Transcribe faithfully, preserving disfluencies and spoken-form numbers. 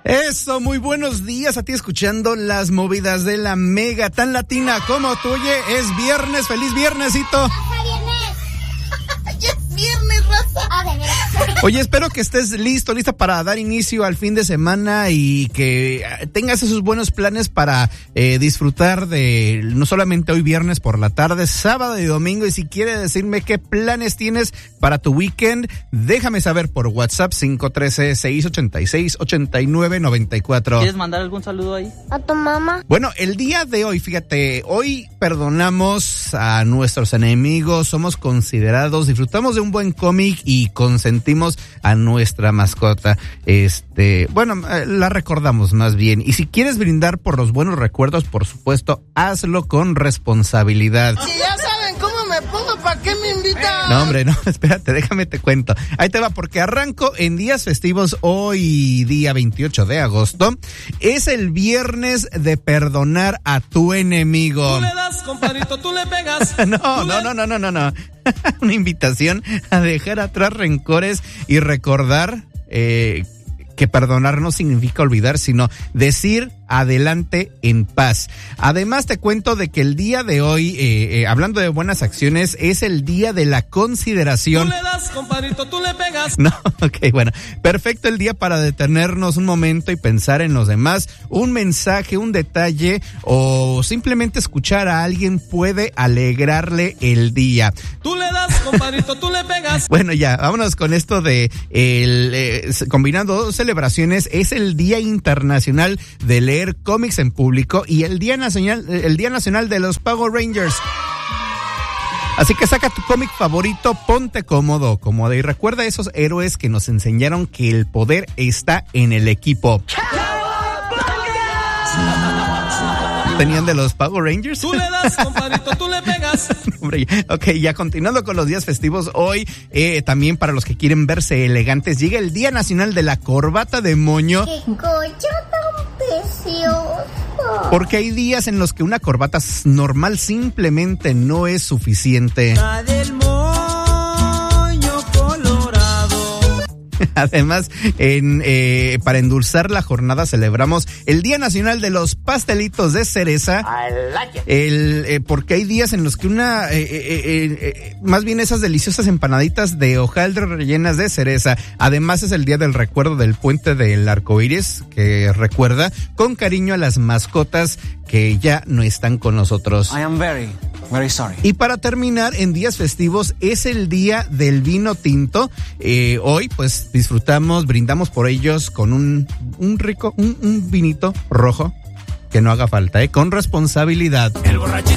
Eso, muy buenos días a ti escuchando las movidas de la Mega, tan latina como tú. Oye, es viernes, feliz viernesito. Ya es viernes, raza. Oye, espero que estés listo, lista para dar inicio al fin de semana y que tengas esos buenos planes para eh, disfrutar de no solamente hoy viernes por la tarde, sábado y domingo. Y si quieres decirme qué planes tienes para tu weekend, déjame saber por WhatsApp cinco uno tres, seis ocho seis, ocho nueve nueve cuatro. ¿Quieres mandar algún saludo ahí? ¿A tu mamá? Bueno, el día de hoy, fíjate, hoy perdonamos a nuestros enemigos, somos considerados, disfrutamos de un buen cómic y consentimos a nuestra mascota. Este, bueno, la recordamos más bien. Y si quieres brindar por los buenos recuerdos, por supuesto, hazlo con responsabilidad. Si ya saben cómo me pongo, ¿para qué me invitan? No, hombre, no, espérate, déjame te cuento. Ahí te va, porque arranco en días festivos hoy, día veintiocho de agosto. Es el viernes de perdonar a tu enemigo. Tú le das, compadrito, tú le pegas. No, no, no, no, no, no, no. Una invitación a dejar atrás rencores y recordar eh, que perdonar no significa olvidar, sino decir adelante en paz. Además te cuento de que el día de hoy, eh, eh, hablando de buenas acciones, es el día de la consideración. Tú le das, compadrito, tú le pegas. No, ok, bueno, perfecto el día para detenernos un momento y pensar en los demás. Un mensaje, un detalle o simplemente escuchar a alguien puede alegrarle el día. Tú le das, compadrito, tú le pegas. Bueno, ya, vámonos con esto de el, eh, combinando dos celebraciones. Es el Día Internacional de Leer Cómics en Público y el Día Nacional, el Día Nacional de los Power Rangers. Así que saca tu cómic favorito, ponte cómodo, cómodo y recuerda a esos héroes que nos enseñaron que el poder está en el equipo. ¿Tenían de los Power Rangers? Tú le das, compadrito, tú le pegas. Hombre, ok, ya continuando con los días festivos, hoy eh, también para los que quieren verse elegantes, llega el Día Nacional de la Corbata de Moño. ¡Qué coche tan precioso! Porque hay días en los que una corbata normal simplemente no es suficiente. La del moño colorado. Además, en, eh, para endulzar la jornada celebramos el Día Nacional de los Pastelitos de Cereza. El, eh, porque hay días en los que una, eh, eh, eh, más bien esas deliciosas empanaditas de hojaldre rellenas de cereza. Además es el día del recuerdo del puente del arcoíris, que recuerda con cariño a las mascotas que ya no están con nosotros. I am very, very sorry. Y para terminar, en días festivos es el día del vino tinto. Eh, hoy, pues, disfrutamos, brindamos por ellos con un, un rico, un, un vinito rojo que no haga falta, ¿eh? Con responsabilidad. El borrachito.